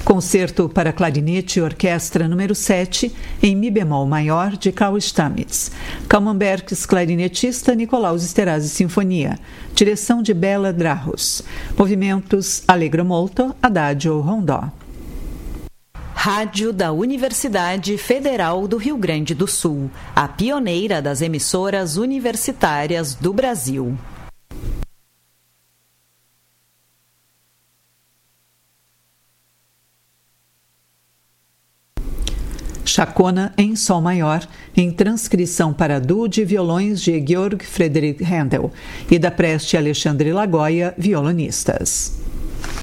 Concerto para clarinete e orquestra número 7, em mi bemol maior, de Karl Stamitz. Camembergs, clarinetista, Nicolaus Esterhazy Sinfonia. Direção de Bela Drahos. Movimentos Allegro molto, Adagio rondó. Rádio da Universidade Federal do Rio Grande do Sul, a pioneira das emissoras universitárias do Brasil. Chacona em Sol Maior, em transcrição para duo de violões de Georg Friedrich Händel e da Preste Alexandre Lagoia, violonistas.